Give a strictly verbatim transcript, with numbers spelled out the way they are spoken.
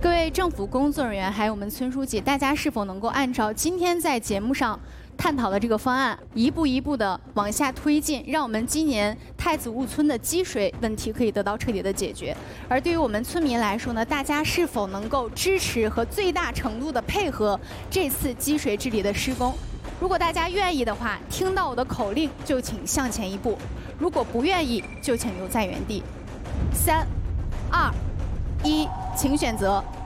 各位政府工作人员，还有我们村书记，大家是否能够按照今天在节目上探讨的这个方案，一步一步的往下推进，让我们今年太子坞村的积水问题可以得到彻底的解决？而对于我们村民来说呢，大家是否能够支持和最大程度的配合这次积水治理的施工？如果大家愿意的话，听到我的口令就请向前一步；如果不愿意，就请留在原地。三、二、一，请选择。